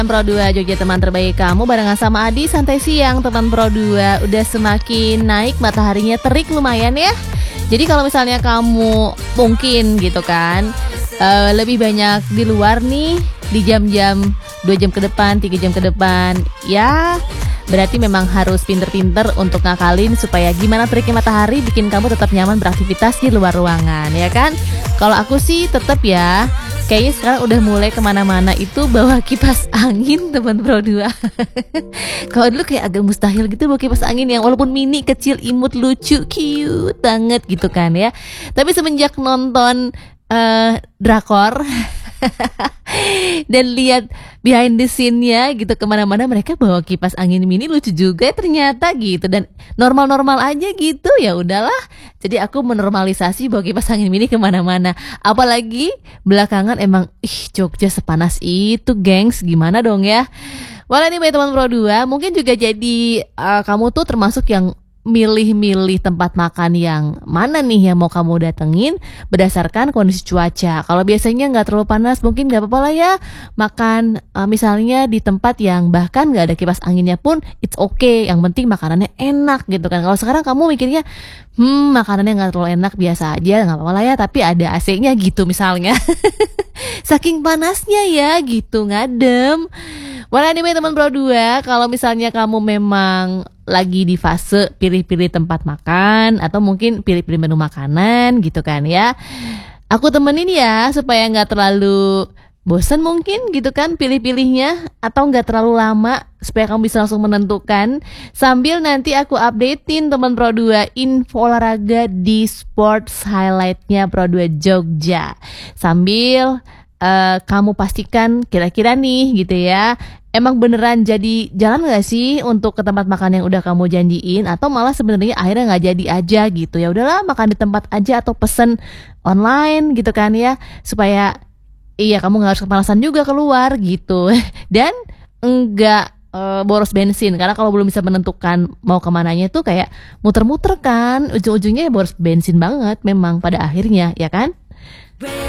Pro 2 Jogja, teman terbaik kamu, barengan sama Adi. Santai siang teman Pro 2. Udah semakin naik, mataharinya terik lumayan ya. Jadi kalau misalnya kamu mungkin gitu kan lebih banyak di luar nih di jam-jam 2 jam ke depan, 3 jam ke depan, ya berarti memang harus pinter-pinter untuk ngakalin supaya gimana teriknya matahari bikin kamu tetap nyaman beraktivitas di luar ruangan, ya kan? Kalau aku sih tetap ya, kayaknya sekarang udah mulai kemana-mana itu bawa kipas angin teman Pro 2. Kalau dulu kayak agak mustahil gitu bawa kipas angin yang walaupun mini, kecil, imut, lucu, cute banget gitu kan ya. Tapi semenjak nonton drakor dan lihat behind the scene-nya gitu, kemana-mana mereka bawa kipas angin mini, lucu juga ternyata gitu, dan normal-normal aja gitu. Ya udahlah, jadi aku menormalisasi bawa kipas angin mini kemana-mana. Apalagi belakangan emang Jogja sepanas itu gengs, gimana dong ya. Walau ini banyak teman Pro 2 mungkin juga jadi kamu tuh termasuk yang milih-milih tempat makan yang mana nih yang mau kamu datengin berdasarkan kondisi cuaca. Kalau biasanya nggak terlalu panas, mungkin nggak apa-apa lah ya makan misalnya di tempat yang bahkan nggak ada kipas anginnya pun it's okay. Yang penting makanannya enak gitu kan. Kalau sekarang kamu mikirnya makanannya nggak terlalu enak, biasa aja, nggak apa-apa lah ya, tapi ada AC-nya gitu misalnya. Saking panasnya ya gitu, ngadem. Walau anyway teman Pro 2, kalau misalnya kamu memang lagi di fase pilih-pilih tempat makan atau mungkin pilih-pilih menu makanan gitu kan ya, aku temenin ya supaya nggak terlalu bosan mungkin gitu kan pilih-pilihnya, atau nggak terlalu lama supaya kamu bisa langsung menentukan. Sambil nanti aku updatein teman Pro 2 info olahraga di sports highlightnya Pro 2 Jogja. Sambil kamu pastikan kira-kira nih gitu ya, emang beneran jadi jalan gak sih untuk ke tempat makan yang udah kamu janjiin, atau malah sebenarnya akhirnya nggak jadi aja gitu. Ya udahlah, makan di tempat aja atau pesen online gitu kan ya, supaya kamu nggak harus kepanasan juga keluar gitu. Dan enggak boros bensin, karena kalau belum bisa menentukan mau kemananya tuh kayak muter-muter kan, ujung-ujungnya boros bensin banget memang pada akhirnya, ya kan?